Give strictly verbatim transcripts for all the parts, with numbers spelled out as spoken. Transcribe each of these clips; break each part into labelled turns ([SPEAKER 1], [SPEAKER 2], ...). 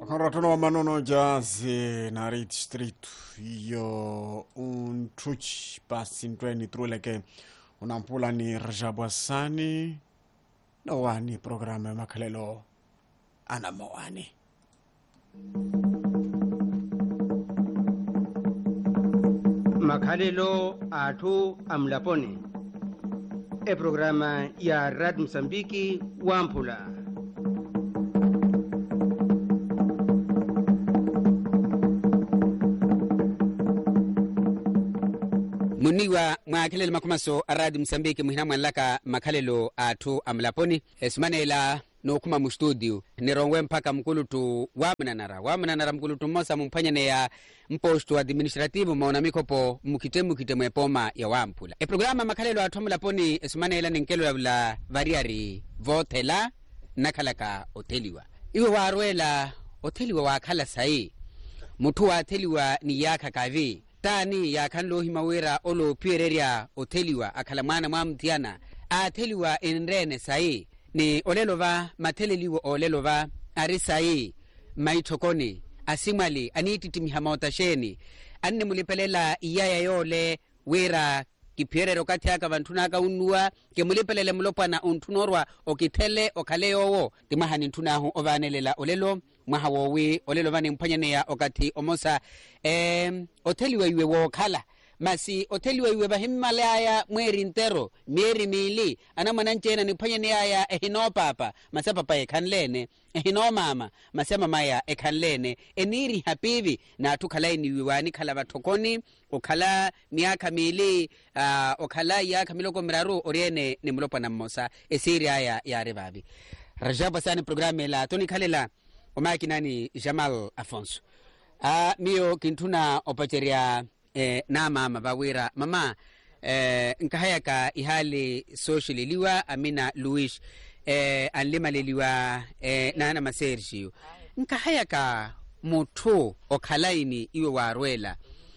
[SPEAKER 1] Ratono manono jazi na Rit Street iyo untuchi basi ntweni truleke unampula ni Rajabwasani no wani programa makalelo ana mawani
[SPEAKER 2] makalelo atu amlaponi e programa ya Rad Msambiki wampula
[SPEAKER 3] muniwa mwakelele makumaso aradi Msambiki muhina mwanlaka makalelo atu amlaponi esmanela no kuma mu studio nirongwe mpaka mkulutu wamnanara wamnanara mkulutu mosa mumpanyane ya mposto administrativo maona mikopo mukitemu kitemu epoma ya wampula e programa makalelo atu amlaponi esmanela ninkelo la variari votela nakalaka oteliwa iwe warwela oteliwa wakala sai mutu wateliwa ni yaka kavi tani ya kanlo himawera olo piereria oteliwa akala mwana mwamtiana ateliwa enrene sai ni olelova mateleliwo olelova arisai maitokoni asimali anititi mihamotasheni anne mulipelela iyaya yole wera kipierero katiaka vantunaka unua kemulipelele mulopana untunorwa okitele okaleowo timahani ntunahu ovanelela olelo mwahawowi olelo vani mpanyane ya okati omosa eh, oteliwe iwe wokala masi oteliwe iwe bahimalaya mweri ntero mieri mili ana mananchena ni mpanyane ya ehino papa masa papa ekanlene ehino mama masa mama ya ekanlene eniri hapivi na tukalaini iwani kala batokoni okala miaka mili uh, okala ya kamiloko miraru oriene ni mulopa na mmosa esiri ya ya rebabi Rajabwasani programe la toni kalela omaki nani Jamal Afonso a mio kintuna opacheria eh, na mama bawira mama eh, nkahayaka ihali socially liwa Amina Luis eh, anlima liliwa eh, nana maserjiyo nkahayaka moto okalaini iwe warwela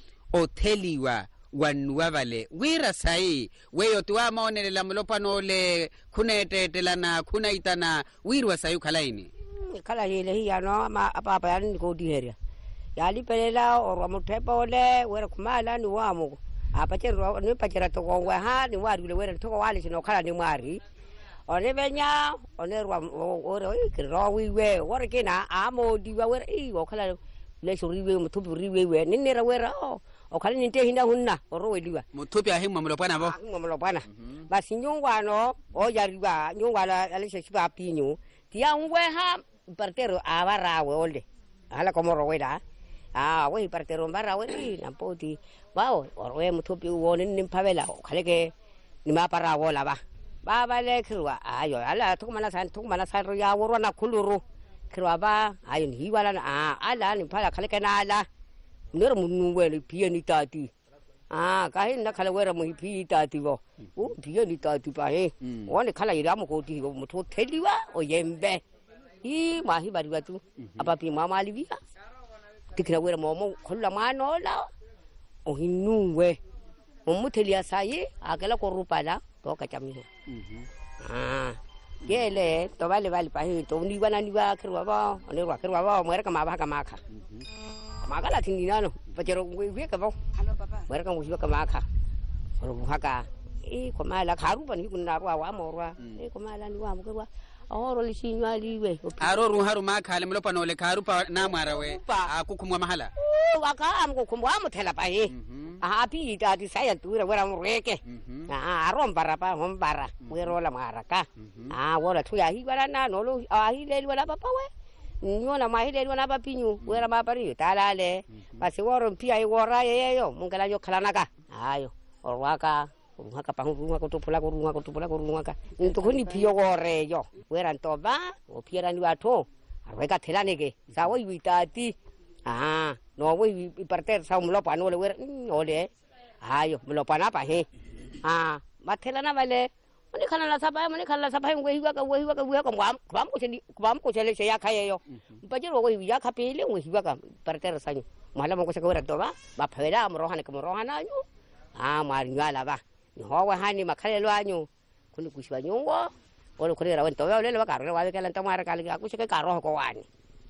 [SPEAKER 3] oteliwa wanuwavale wira sai weyo tuwa maonelela mulopanole kunetetelana kunaitana wirwa sai ukalaini
[SPEAKER 4] kala yele hiya no ma papa yani ko diheria yali pelela orwa mutepa ole wera kumala ni wamu apa chero ni pachera to gongwa ha ni wari le wera to wali sino kala ni mwari one benya one rwa ore ikro wiwe wora kina amo diwa wera i okala le shuriwe mutubi riwe ni nera wera o kala ni te hinda hunna oro weliwa
[SPEAKER 3] mutubi ahimwa mulopana bo
[SPEAKER 4] ahimwa mulopana basi nyungwano o yariwa nyungwala alise shiba pinyu tia ngwe ha partero avarawe olde hala como roweda ah we partero mbarawe na poti wao orwe mutupi woni nimpavela khaleke nimapara wola ba baba le khirwa ayo ala thukumana san thukumana san ya worwa na khuluru khirwa ba ayo ni wala ah ala ni phala khaleke na ala nero munungwe le pie ni tati ah kahin na khala wera mu pie tati wo u pie ni tati pa he woni khala ira mo ko ti mutu theliwa o yembe i mahi bari batu apa pi mama libia tikira wera momo kholla mano la o hinungwe momuthelia sai akela ko rupala to ka chamiho ah gele to vale vale pa hi to ni bana ni ba khirwa ba ne wa khirwa ba mwera kama ba kama kha magala tinginano pachero we ka ba halo papa mwera kama usiwa kama kha ro haka e ko mala kharupa ni kunna wa wa morwa e ko mala ni wa mukwa oro lishinywa liwe
[SPEAKER 3] aroru haru makale mulopana ole karupa na mwarawe akukumwa mahala
[SPEAKER 4] waka amkukumwa muthela pa he aha pi tati saya tura wera mureke ah arombara pa hombara werola maraka ah wora thuya hi wala na nolo ahi leli wala papa we nyona mahile wala papinyu wera mapari talale basi woro mpia iwora yeyo mungela yo khalanaka ayo orwaka ruhaka pahurunga kutopula kurunga kutopula kurunga ntokoni pio gore yo wera ntoba opiera ni watho arweka thelaneke sawo yitati ah no we parter sa umlopa no le wera ole ayo mlopana pa he ah mathelana vale mani khala la sapa mani khala sapa ngwe hiwa ka we hiwa ka we ka kwam kwam ko cheli kwam ko chele se ya khayeyo mpajero we ya khapele we hiwa ka parter sa nyu mala mo ko se ko wera toba ba phela amrohane ko rohana nyu ah marinyala ba ni howa hani makhalelo anyu kuni kushwa nyungo ole kurera wento wale le bakaro wale kala ntamara kala akushike karo ko wani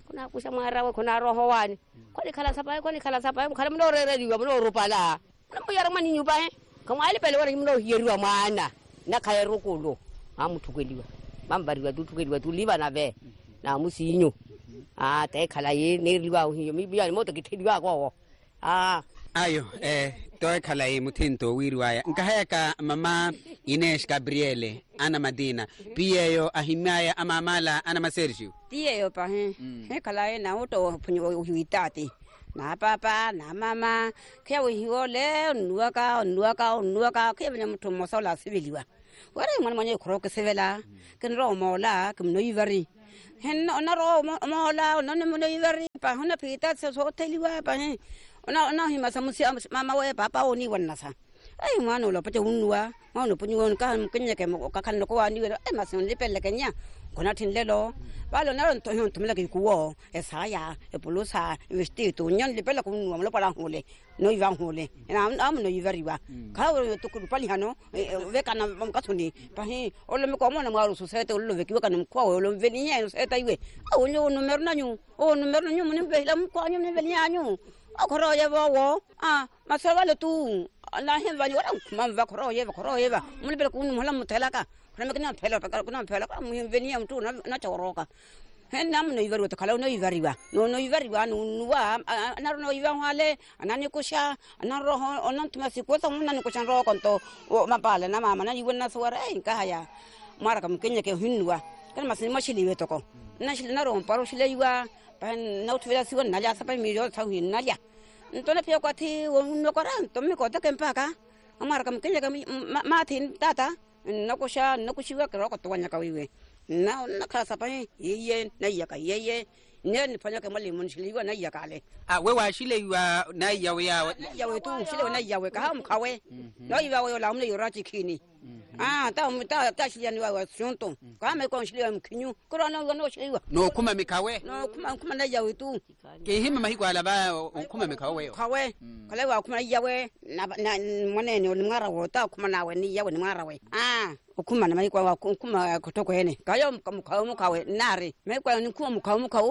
[SPEAKER 4] kuna kusha mwarawe kuna roho wani kwani khala sapa kwani khala sapa mkhala mno rereliwa mno rupala mno yara mani nyuba he kama ali pele wani mno yeriwa mwana na khairu kulo amuthukeliwa bambariwa tuthukeliwa tuliva na ve na musinyo ah te khala ye neriwa hiyo mibiya moto kitheliwa ko ah
[SPEAKER 3] ayo eh toy khala ye muthinto wirwaya nkaheka mama Ines Gabriele ana Madina piyeyo ahimaya amamala ana Masergio
[SPEAKER 5] piyeyo pa he he khala ye na uto phunyo huitati na papa na mama ke we hiole nuaka nuaka nuaka ke benya mutho mosola sibeliwa ware mwana manye khoro ke sevela ke ro mola ke mno ivari hen ona ro mola ona ne mno ivari pa hona pita so teliwa pa he ona ona hima samusi mama we papa oni wanasa ai mwana lo pate unwa mwana punyo ka kenya ke ka kan ko ani we ai masun lepele kenya kona tinlelo balo na ronto hon tumela ke kuwo esaya e pulusa vestido nyon lepele ko unwa lo pala hole no iva hole na am no iva riwa ka we to ku pali hano ve kana mkatuni pa hi olo me ko mona mwaru society olo ve kiwa kana mkwa olo veli nya society iwe o nyo numero nanyu o numero nanyu mun ve la mkwa nyu veli nyanyu akoro ye wo ah masawale tu la hen vani wala mam va koro ye koro ye va mun bel kun mulam mutelaka kuna mekina pelo pakara kuna pelo ka mun venia mtu na na choroka hen nam no ivaru to kala no ivariwa no no ivariwa no nuwa na no iva hale anani kusha na roho onan tumasi ko sa mun na kusha ro konto mapala na mama na yiwena swara en ka haya mara kam kenya ke hinwa kan masin mashili we to ko na shili na ro paro shile yiwa pan na utwela siwa na ja sapa mi yo sa hin na ja ntona pia kwa ti no koran to mi ko ta kempaka amara kam kenya kam ma tin tata na kusha na kushiwa ko ko to wanya ka wiwe na na ka sapa yeye na yaka yeye ne ni fanya kama limon shiliwa na yaka le
[SPEAKER 3] ah we wa shile wa na yawe ya
[SPEAKER 5] yawe tu shile na yawe ka ham kawe no yawe la mle yorati kini ah ta ta ta shile ni wa shonto ka me ko shile mkinyu ko na no shile
[SPEAKER 3] no kuma mikawe
[SPEAKER 5] no kuma kuma na yawe tu
[SPEAKER 3] ke hima mahiko ala ba kuma mikawe
[SPEAKER 5] kawe kale wa kuma yawe na mone ni ngara wo ta kuma nawe ni yawe ni ngara we ah ukuma na mahiko wa kuma kutoko ene kayo mkawe mkawe nari mahiko ni kuma mkawe mkawe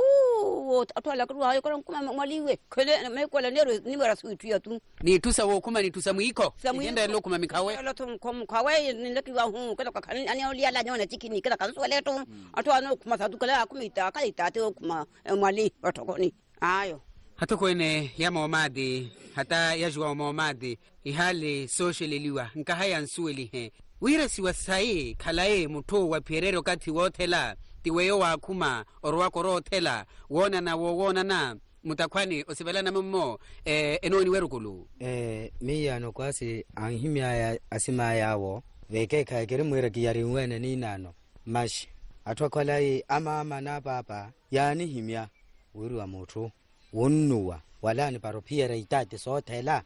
[SPEAKER 5] o atwala ku hayo ko kuma maliwe kele mahiko la nero ni mara suitu ya tu
[SPEAKER 3] ni tusa wo kuma ni tusa mwiko nenda lo kuma mikawe
[SPEAKER 5] lo tu kuma mkawe ni laki wa hu kala ka ani oli ala nyona tikini kala kan so leto atwa no kuma sadu kala kumita kala itate kuma mali otoko ni ayo
[SPEAKER 3] hata kwene ya momadi hata ya jwa momadi ihali social liwa nka haya nsueli he wira siwa sai kalae muto wa pierero kati wotela tiweyo wa kuma orwa korotela wona na wona na mutakwani osibela na mmo eh enoni werukulu
[SPEAKER 6] eh miya no kwasi anhimya ya asima yawo veke ka kere mwera kiyari wene ni nano mash atwakwalai ama ama na papa yani himya wuru wa muto wonnuwa wala ni paropiera itate sotela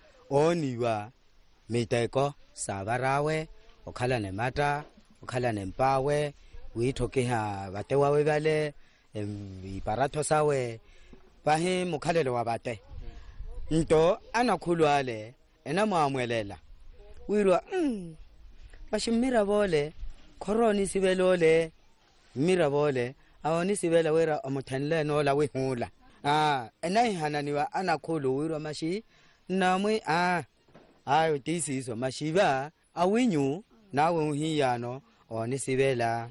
[SPEAKER 6] oniwa miteko sabarawe okhala ne mata okhala ne mpawe withokeha batewa we bale iparatho sawe bahe mukhalelo wa bate nto anakhulwale ena moamwelela wirwa mm bashimira bole koroni sibelole mira bole awoni sibela wera omuthanle no la wehula ah enai hananiwa anakhulu wirwa mashi namwe ah ayo tisiso mashiba awinyu nawe uhiyano oni sibela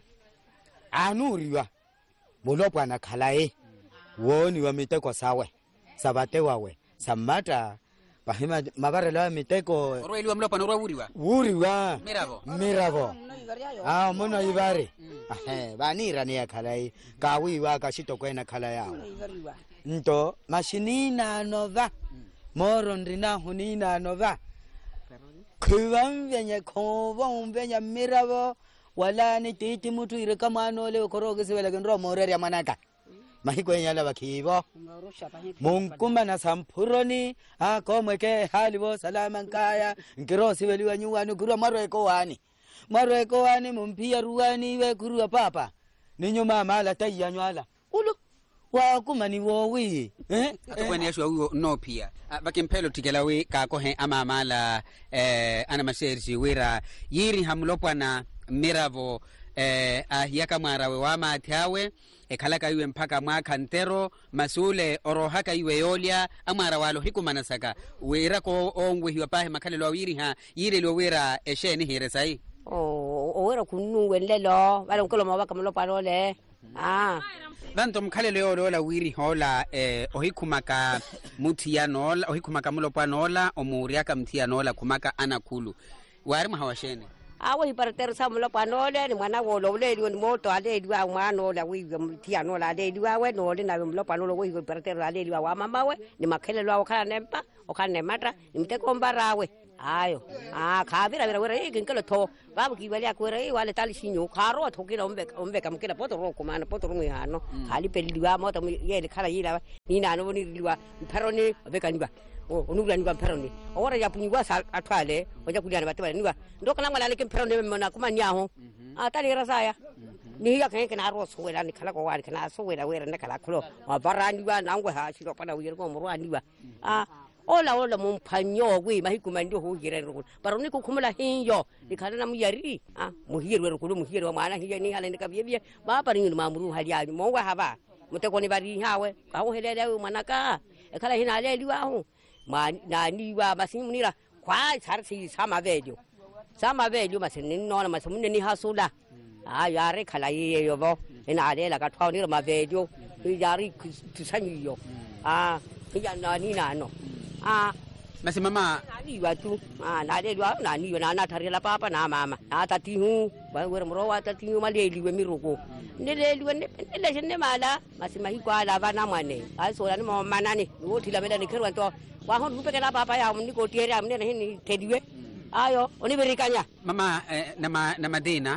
[SPEAKER 6] anuriwa bolopwa na khalae woni wa miteko sawe sabate wawe samata bahima mabarela miteko
[SPEAKER 3] roeli wa mlopa no rawuriwa
[SPEAKER 6] wuriwa
[SPEAKER 3] mirabo
[SPEAKER 6] mirabo ah mono ibare eh banira ni khalae kawiwa kashito kwena khala yawo nto mashinina nova moro ndina hunina nova kuwan venye kowa venye mirabo wala ni titi mutu ireka mano le koroge sibela gendro morere ya manaka mahiko nyala bakibo munkuma na sampuroni akomweke halibo salama nkaya ngiro sibeli wa nyuwani guru marweko wani marweko wani mumpia ruwani we guru papa ninyo mama la tayanywala ulo wa kuma ni wowi eh
[SPEAKER 3] atokweni yashwa uyo no pia bakimpelo tikelawi kako he ama mala eh ana maserji wira yiri hamlopwa na miravo eh ahiyaka mwarawe wa matyawe ekhalaka iwe mpaka mwaka ntero masule orohaka iwe yolia amara walo hikumanasaka wira ko ongwehiwa pahe makhalelo awiri ha yire lo wira esheni hire sai
[SPEAKER 4] o o wira kunu wenlelo bala nkolo mabaka mlo palole ah
[SPEAKER 3] Danto mkhalelo yolo la wiri hola eh ohikumaka mutia nola ohikumaka mulo panola omuriaka mtia nola kumaka anakulu wari mahawashene
[SPEAKER 4] awo iparter samlo panole ni mwana wolo le ni moto ale diwa mwana la wi mtia nola ale diwa we no le na mlo panolo wi iparter ale diwa wa mama we ni makhelelo awo khala nempa okane mata ni mteko mbarawe ayo ah khabira bira wera ikinkelo tho babu kibali akwera i wale tali sinyo kharo thokira ombe ombe kamkela poto ro kumana poto ro ngihano khali peliwa moto yele khala yila ni nano boni liwa pharoni obekaniba o onugula niba pharoni ora ya punyiwa sa athwale oja kuliana batwa niba ndokana ngala le pharoni mona kumanyaho atali rasaya ni ya khe kana ro swela ni khala ko wani kana swela wera ne khala kholo abarani ba nangwe ha shiro pana wira ko murwani ba ah ola ola mumpanyo kwi mahikuma ndio hujire ruku baroni kukhumula hinyo likhala na muyari ah muhirwe ruku muhirwe mwana hiye ni hala ndikabyebye baba rinyu mamuru hali ali mongwa haba mutekoni bari hawe kaho helele manaka ekhala hina leli waho na niwa basimunira kwa sarsi sama vedio sama vedio masini nona masimune ni hasula ah yare khala yeyo bo ina alela ka thawni ma vedio yari tusanyo ah ya nani nano ah
[SPEAKER 3] Masi mama
[SPEAKER 4] nani watu ah nade dwa nani na na tharela papa na mama na tatihu ba wera mro wa tatihu maleli we miroko neleli we nele jene mala masi mahi kwa la bana mane aso la ni mama nani wo thila mela ni kherwa to wa ho rupe kala papa ya mni ko tiere amne ni tediwe ayo oni berikanya
[SPEAKER 3] mama eh, nama na madina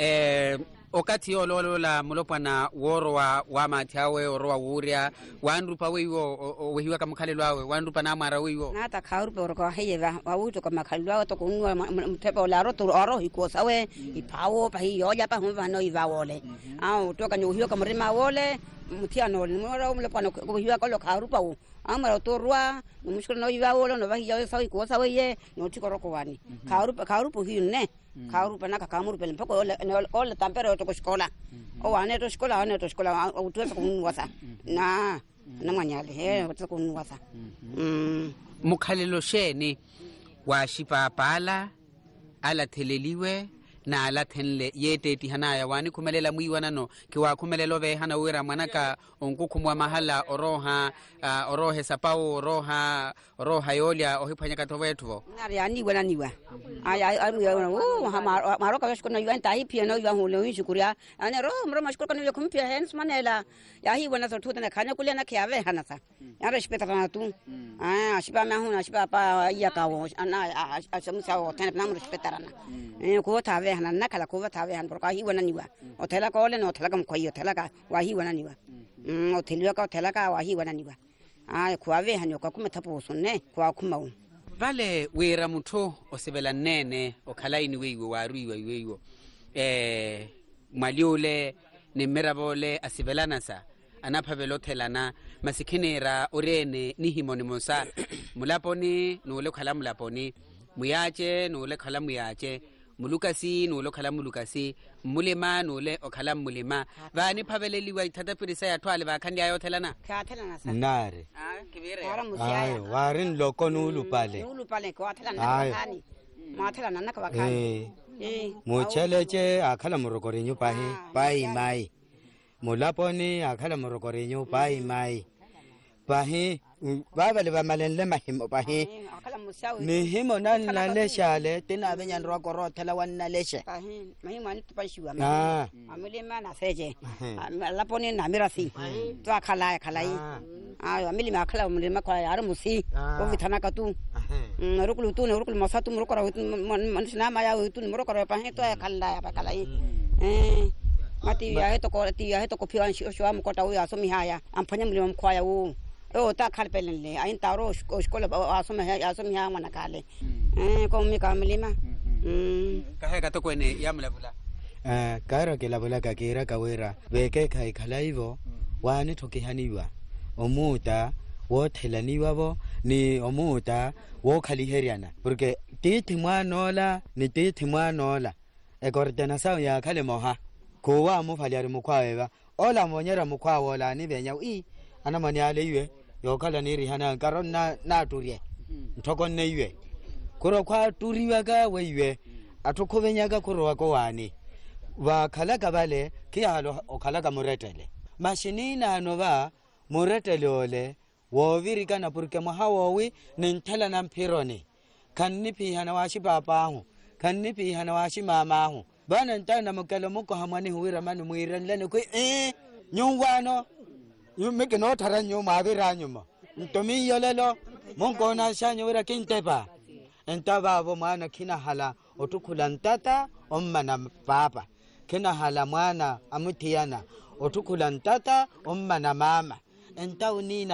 [SPEAKER 3] eh okati ololo la mulopana woro wa wa mathawe oro wa uria wanrupa weiwo wehiwa kamkhalelo awe wanrupa na mara weiwo
[SPEAKER 5] na ta khaurupa oro ko heyeva wa uto kamakhalelo to kunwa mtepo la ro to oro hikosa we ipawo pa hiyo ya pa humva no ivawole au to kanyo hiyo kamrima wole mutiano moro mulopana ko hiwa ko khaurupa u amara to rwa mushkolo no ivawole no vahiyo sa ikosa we no tikoro ko wani khaurupa khaurupa hiyo ne khaurupa na kakamuru pele mpoko ole ole tampere to skola o ane to skola ane to skola utwesa kunwasa na na manyale he utwesa kunwasa mm
[SPEAKER 3] mukhalelo shene wa shipa pala ala theleliwe na ala thenle yete tihanaya wani khumelela muiwana no kiwa khumelelo ve hana wera manaka onkukhumwa mahala oroha uh, orohe sapao oroha oroha yolia ohiphanya kathovetho
[SPEAKER 5] nari ani wala niwa aya aru ya o maro ka shko no yuan tai pia no yuan holo shukuriya ane ro mro mashko ka no yuan kumpia hens manela ya hi wana so thutana khana kulena khiave hana sa ya respeta na tu ah shiba ma huna shiba pa ya ka wo ana asamusa o tena na respeta na eh ko ta ve hana nakala ko ta ve han por ka hi wana niwa o thela ko le no thela kam ko yo thela ka wa hi wana niwa mm o theliwa ka thela ka wa hi wana niwa ah ko ave hanyo ka kuma thapo sonne ko kuma
[SPEAKER 3] vale wera mutho osebela nene okhalaini weiwe waruiwa iweyo eh maliole ne merabole asibelana sa anaphavelo thelana masikhinera orene ni himoni mosa mulaponi nole khala mulaponi muyache nole khala muyache mulukasi nole khala mulukasi mulema nole okhala mulema vani phaveleliwa ithata pirisa ya thwale vakhandi ayo thelana
[SPEAKER 5] kha thelana sa
[SPEAKER 6] nare
[SPEAKER 3] ah kibere
[SPEAKER 6] ay warin loko nulu pale
[SPEAKER 5] nulu pale ko thelana khani ma thelana na ka vakhani
[SPEAKER 6] eh mocheleche akhala morokorenyo pahe pai mai mulaponi akhala morokorenyo pai mai pahe baba le ba malenle mahimo pahe ni himo nan la leshale tena benyan ro ko rothela wanna leshe
[SPEAKER 5] pahe mahimo ani tupashiwa
[SPEAKER 6] ah
[SPEAKER 5] amile mana seje laponi na mirasi to akhala akhala yi ayo amile makhala amile makhala yar musi ko vitana ka tu rukulu tu rukulu masatu rukara manusna maya tu rukara pahe to akhala ya pakala yi eh mati ya to ko ti ya to ko piwan shi shwa mkota u aso mi haya amphanya mle mkhwaya u o ta khalpelele ain taro skola aso mi haya aso mi haya manakale eh ko mi kamlima mm
[SPEAKER 3] kahe ka to kwene yamlavula
[SPEAKER 6] eh karo ke lavula ka kira kawera beke khai khalaivo wani thokihaniwa omuta wo thelaniwa bo ni omuta wo khaliheriana porque tithi mwanola ni tithi mwanola e kortena sa ya khale moha ko wa mo phaliari mukwawe ba ola monyera mukwa wola ni benya i ana mani ale yue yo kala ni ri hana karon na na turie ntoko ne yue kuro kwa turiwa ka we yue atukhovenya ka kuro wa ko wani ba khala ka bale ke halo o khala ka moretele mashini na no ba moretele ole wo virika na purke mohawowi ninthala na mpirone kanni pi hana washi papa hu kanni pi hana washi mama hu bana ntana mukalo muko hamani huira manu muiran lene ko eh nyungwano yumeke no thara nyu mavira nyuma ntomi yolelo monko na shanyo wira kintepa entaba bo mwana kina hala otukhula ntata omma na papa kina hala mwana amuthiana otukhula ntata omma na mama entaunina